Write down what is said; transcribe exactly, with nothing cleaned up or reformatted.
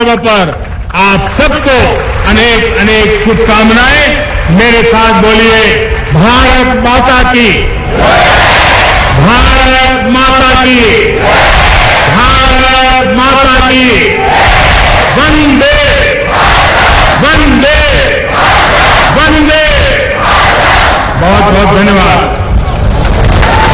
पर आप सबको अनेक अनेक शुभकामनाएं। मेरे साथ बोलिए, भारत माता की, भारत माता की, भारत माता की, वंदे वंदे वंदे। बहुत बहुत धन्यवाद।